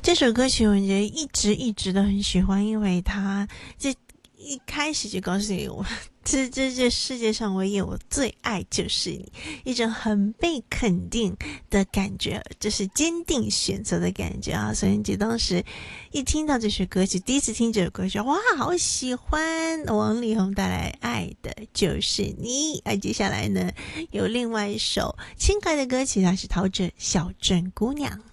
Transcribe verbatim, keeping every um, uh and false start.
这首歌曲我觉得一直一直都很喜欢，因为它这一开始就告诉你我这这这世界上唯有我最爱就是你，一种很被肯定的感觉，就是坚定选择的感觉啊！所以就当时一听到这首歌曲，第一次听这首歌曲，哇，好喜欢王力宏带来爱的就是你。而接下来呢，有另外一首轻快的歌曲，它是陶喆《小镇姑娘》。